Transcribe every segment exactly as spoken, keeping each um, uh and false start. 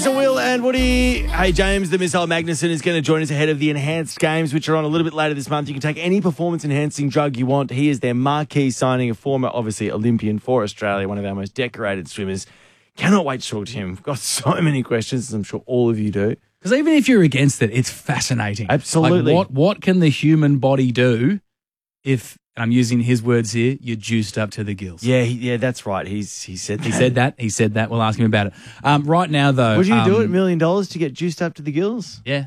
So Will and Woody. Hey, James, the Missile Magnuson is going to join us ahead of the Enhanced Games, which are on a little bit later this month. You can take any performance-enhancing drug you want. He is their marquee signing, a former, obviously, Olympian for Australia, one of our most decorated swimmers. Cannot wait to talk to him. We've got so many questions, as I'm sure all of you do. Because even if you're against it, it's fascinating. Absolutely. Like what, what can the human body do if, and I'm using his words here, you're juiced up to the gills? Yeah, he, yeah, that's right. He's He said that. He said that. He said that. We'll ask him about it. Um, right now, though. Would you um, do it, a million dollars to get juiced up to the gills? Yeah.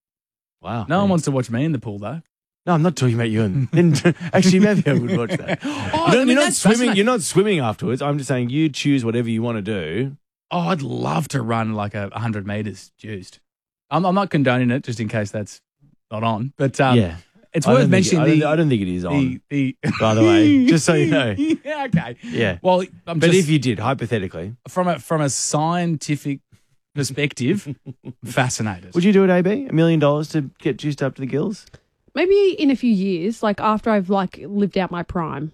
Wow. No one wants to watch me in the pool, though. No, I'm not talking about you. And then, actually, maybe I would watch that. Oh, you I don't, mean, you're not that's swimming. fascinating. You're not swimming afterwards. I'm just saying you choose whatever you want to do. Oh, I'd love to run like a one hundred metres juiced. I'm, I'm not condoning it, just in case that's not on. But um, yeah, it's I worth don't think mentioning. it- I, the, don't, I don't think it is on. the, the by the way, just so you know. Yeah, okay. Yeah. Well, I'm But just, if you did, hypothetically, from a from a scientific perspective, fascinated. would you do it, A B? A million dollars to get juiced up to the gills? Maybe in a few years, like after I've like lived out my prime.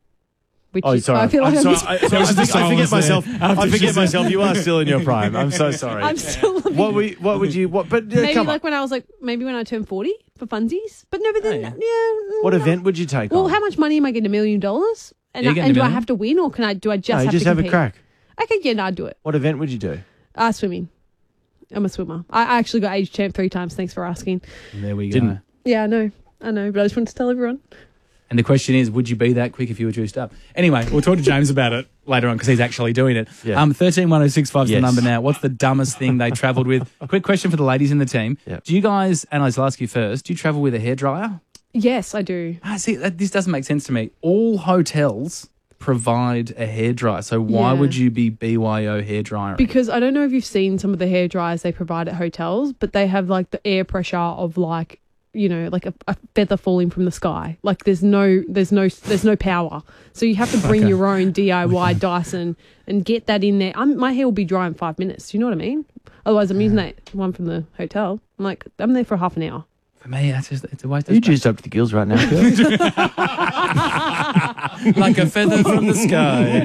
Which Oh, is, sorry. I feel like I'm I'm, sorry. just- I, sorry, was I, just think, I forget silence there. myself. After I she forget said- myself. You are still in your prime. I'm so sorry. I'm still living. What we? What would you? What? But uh, Maybe come like on. when I was like, maybe when I turned forty for funsies. But no, but then, Oh, yeah. yeah. What no. event would you take Well, on? how much money am I getting? A million dollars? And, You're I, getting and a do I million? have to win, or can I? Do I just no, have you just to have compete? a crack. Okay, yeah, no, I'd do it. What event would you do? Uh, swimming. I'm a swimmer. I I actually got age champ three times. Thanks for asking. There we go. Didn't- Yeah, I know. I know, but I just wanted to tell everyone. And the question is, would you be that quick if you were juiced up? Anyway, we'll talk to James about it later on because he's actually doing it. Yeah. Um, thirteen one oh six five is Yes. the number now. What's the dumbest thing they travelled with? Quick question for the ladies in the team. Yeah. Do you guys, and I'll ask you first, do you travel with a hairdryer? Yes, I do. Ah, see, that, this doesn't make sense to me. All hotels provide a hairdryer, so why Yeah. would you be B Y O hairdryer? Because I don't know if you've seen some of the hair dryers they provide at hotels, but they have like the air pressure of like, you know, like a, a feather falling from the sky. Like there's no, there's no, there's no power. So you have to bring Okay. your own D I Y Dyson and get that in there. I'm, my hair will be dry in five minutes. You know what I mean? Otherwise, I'm using that one from the hotel. I'm like, I'm there for half an hour. For me, that's just, it's a waste Are you of space. juiced up to the gills right now, Phil? Like a feather from the sky.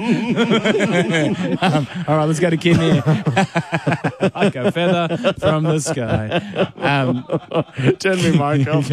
um, all right, let's go to Kim here. Like a feather from the sky. Um, Turn me mic off.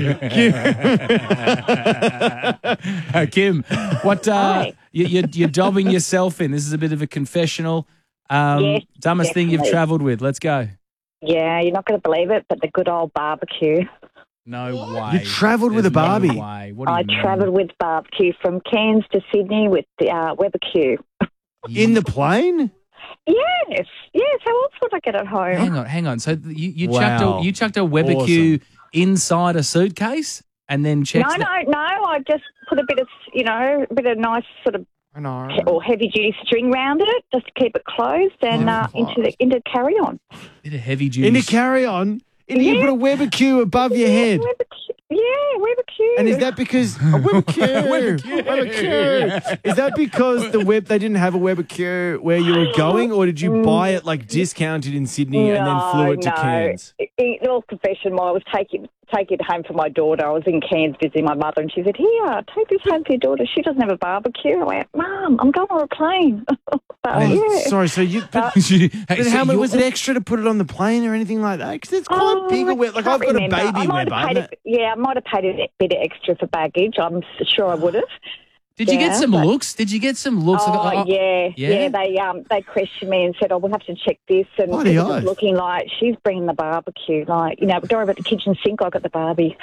uh, Kim, what uh, Hi. you, you're, you're dobbing yourself in. This is a bit of a confessional. Um, Yes, dumbest thing you've definitely. travelled with. Let's go. Yeah, you're not going to believe it, but the good old barbecue. No way. You travelled with There's a Barbie? No way. What do you I mean? travelled with barbecue from Cairns to Sydney with the uh, Webercue. In the plane? Yes, yes. How else would I get at home? Hang on, hang on. So th- you, you Wow. chucked a you chucked a Webercue inside a suitcase and then checked. No, no, no. I just put a bit of, you know, a bit of nice sort of I know. or heavy duty string round it, just to keep it closed and uh, into the into carry on. Bit of heavy duty. In the carry-on? In, You put a Webercue above your head. Yeah, Webercue. And is that because a Webercue? Webercue. Is that because the web they didn't have a Webercue where you were going, or did you buy it like discounted in Sydney and then flew it to no. Cairns? In all confession, I was taking taking it home for my daughter. I was in Cairns visiting my mother, and she said, "Here, take this home for your daughter. She doesn't have a barbecue." I went, "Mum, I'm going on a plane." But, Oh, yeah. sorry, so you. But, Hey, but so how much you're- was it extra to put it on the plane or anything like that? Because it's quite Oh, big. A I web. Like can't I've got remember. a I baby might Weber. have paid and a, yeah, I might have paid a bit of extra for baggage. I'm s- sure I would have. Did you get Yeah, some but- looks? Did you get some looks? Oh, I got- yeah, yeah? yeah. They um they questioned me and said, "Oh, we'll have to check this." And Bloody it was oath. looking like she's bringing the barbecue. Like, you know, don't worry about the kitchen sink. I got the Barbie.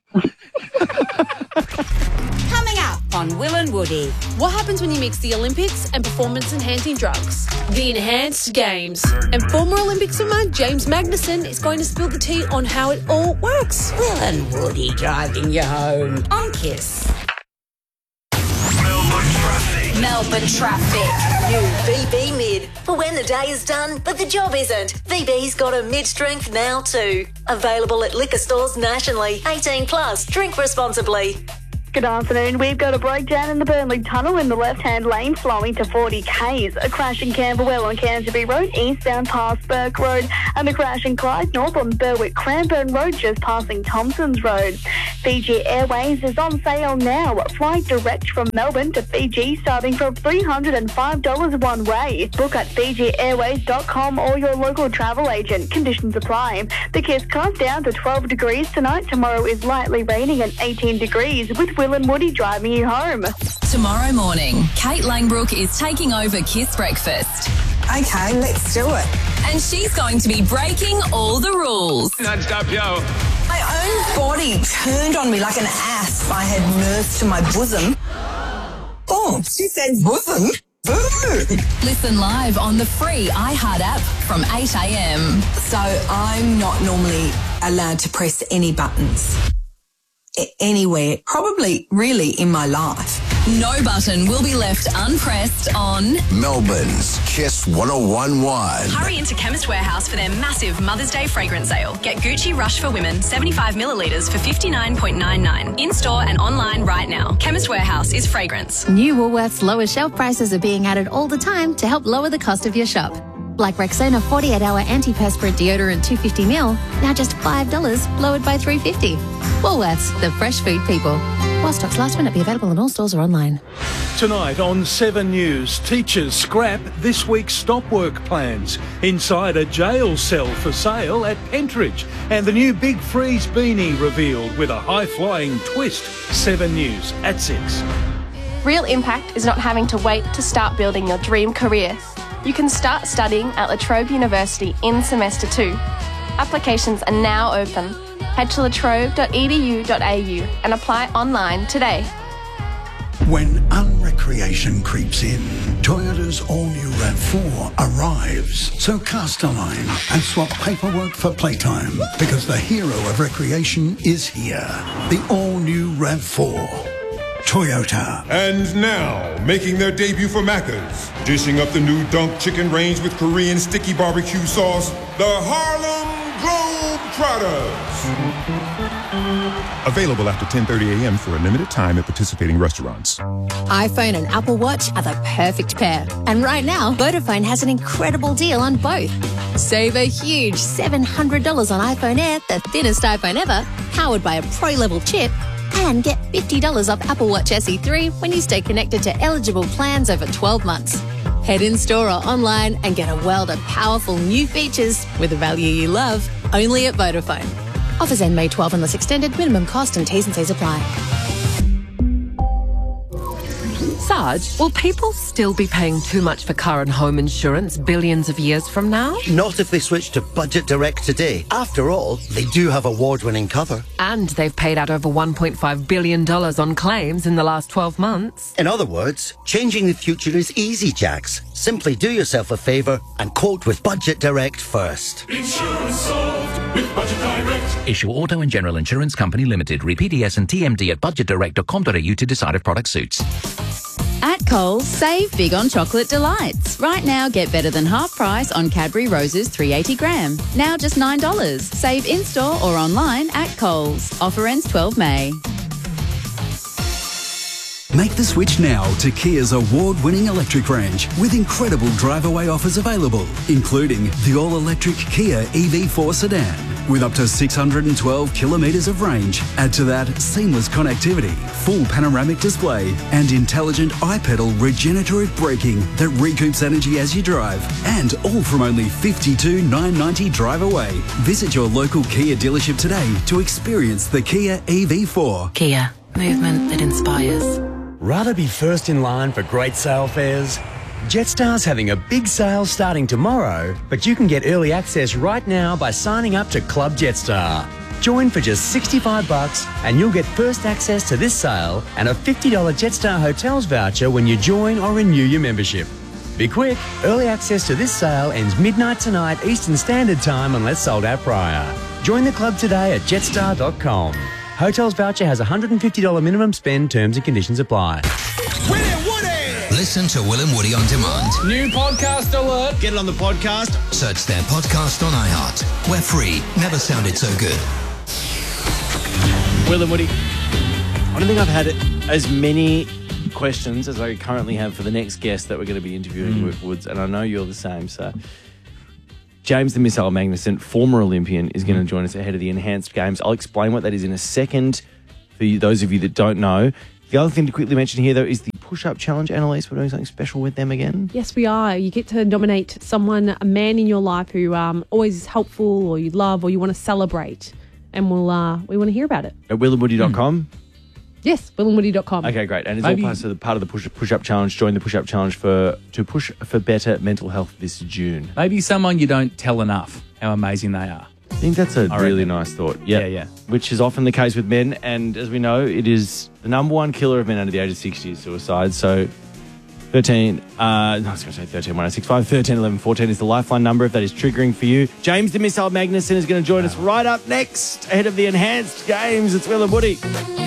Coming up on Will and Woody. What happens when you mix the Olympics and performance-enhancing drugs? The Enhanced Games. And former Olympic swimmer James Magnuson is going to spill the tea on how it all works. Will and Woody driving you home on Kiss. Melbourne traffic. Melbourne traffic. New V B Mid. For when the day is done, but the job isn't. V B's got a mid-strength now too. Available at liquor stores nationally. eighteen plus. Drink responsibly. Good afternoon. We've got a breakdown in the Burnley Tunnel in the left-hand lane flowing to forty kays. A crash in Camberwell on Canterbury Road, eastbound past Burke Road. And a crash in Clyde North on Berwick-Cranbourne Road, just passing Thompson's Road. Fiji Airways is on sale now. Flight direct from Melbourne to Fiji starting from three hundred five dollars one way. Book at fiji airways dot com or your local travel agent. Conditions apply. The Kiss comes down to twelve degrees tonight. Tomorrow is lightly raining and eighteen degrees with Will and Woody driving you home. Tomorrow morning, Kate Langbrook is taking over Kiss Breakfast. Okay, let's do it. And she's going to be breaking all the rules. Non-stop, yo. My own body turned on me like an asp I had nursed to my bosom. Oh, she said bosom. Boo! Listen live on the free iHeart app from eight a.m. So I'm not normally allowed to press any buttons. Anywhere, probably really in my life. No button will be left unpressed on Melbourne's Kiss one oh one point one. Hurry into Chemist Warehouse for their massive Mother's Day fragrance sale. Get Gucci Rush for Women seventy-five millilitres for fifty-nine ninety-nine. In-store and online right now. Chemist Warehouse is fragrance. New Woolworths lower shelf prices are being added all the time to help lower the cost of your shop. Like Rexona forty-eight hour antiperspirant deodorant two hundred fifty milliliters, now just five dollars, lowered by three dollars fifty. Woolworths, the fresh food people. While stocks last, will not be available in all stores or online. Tonight on Seven News, teachers scrap this week's stop work plans. Inside a jail cell for sale at Pentridge. And the new Big Freeze beanie revealed with a high-flying twist. Seven News at six. Real impact is not having to wait to start building your dream career. You can start studying at La Trobe University in semester two. Applications are now open. Head to latrobe dot e d u dot a u and apply online today. When unrecreation creeps in, Toyota's all-new RAV four arrives. So cast a line and swap paperwork for playtime, because the hero of recreation is here. The all-new RAV four. Toyota. And now, making their debut for Macca's, dishing up the new Dunk Chicken Range with Korean sticky barbecue sauce, the Harlem Globetrotters. Available after ten thirty a.m. for a limited time at participating restaurants. iPhone and Apple Watch are the perfect pair. And right now, Vodafone has an incredible deal on both. Save a huge seven hundred dollars on iPhone Air, the thinnest iPhone ever, powered by a pro-level chip, and get fifty dollars off Apple Watch S E three when you stay connected to eligible plans over twelve months. Head in store or online and get a world of powerful new features with a value you love, only at Vodafone. Offers end May twelfth unless extended. Minimum cost and T's and C's apply. Sarge, will people still be paying too much for car and home insurance billions of years from now? Not if they switch to Budget Direct today. After all, they do have award-winning cover. And they've paid out over one point five billion dollars on claims in the last twelve months. In other words, changing the future is easy, Jax. Simply do yourself a favour and quote with Budget Direct first. Insurance solved with Budget Direct. Issue Auto and General Insurance Company Limited. Read P D S and T M D at budget direct dot com dot a u to decide if product suits. At Coles, save big on chocolate delights. Right now, get better than half price on Cadbury Roses three hundred eighty gram. Now just nine dollars. Save in-store or online at Coles. Offer ends twelfth of May. Make the switch now to Kia's award-winning electric range with incredible drive-away offers available, including the all-electric Kia E V four sedan with up to six hundred twelve kilometres of range. Add to that seamless connectivity, full panoramic display and intelligent iPedal regenerative braking that recoups energy as you drive. And all from only fifty-two thousand nine hundred ninety dollars drive away. Visit your local Kia dealership today to experience the Kia E V four. Kia, movement that inspires. Rather be first in line for great sale fares? Jetstar's having a big sale starting tomorrow, but you can get early access right now by signing up to Club Jetstar. Join for just sixty-five bucks and you'll get first access to this sale and a fifty dollars Jetstar Hotels voucher when you join or renew your membership. Be quick, early access to this sale ends midnight tonight Eastern Standard Time unless sold out prior. Join the club today at jetstar dot com. Hotels voucher has a one hundred fifty dollars minimum spend. Terms and conditions apply. Listen to Will and Woody on demand. New podcast alert. Get it on the podcast. Search their podcast on iHeart. We're free. Never sounded so good. Will and Woody. I don't think I've had as many questions as I currently have for the next guest that we're going to be interviewing Mm. with Woods, and I know you're the same. So, James the Missile Magnuson, former Olympian, is going to join us ahead of the Enhanced Games. I'll explain what that is in a second for you, those of you that don't know. The other thing to quickly mention here, though, is the push-up challenge. Annalise, we're doing something special with them again. Yes, we are. You get to nominate someone, a man in your life who um, always is helpful or you love or you want to celebrate. And we'll uh, we want to hear about it. At will and woody dot com. Yes, will and woody dot com. Okay, great. And it's Maybe- all part of the, part of the push, push-up challenge. Join the push-up challenge for to push for better mental health this June. Maybe someone you don't tell enough how amazing they are. I think that's a I really reckon. nice thought. Yep. Yeah, yeah. Which is often the case with men. And as we know, it is the number one killer of men under the age of sixty is suicide. So thirteen, uh, no, I was going to say thirteen, one oh six five, thirteen, eleven, fourteen is the lifeline number if that is triggering for you. James the Missile Magnuson is going to join us right up next ahead of the Enhanced Games. It's Will and Woody.